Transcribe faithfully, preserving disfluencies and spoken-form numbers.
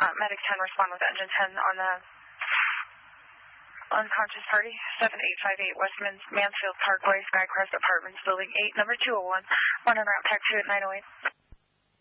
Uh, Medic ten, respond with Engine ten on the unconscious party. seven eight five eight West Mansfield Parkway, Skycrest Apartments, Building eight, number two oh one. One on route, pack two at nine oh eight.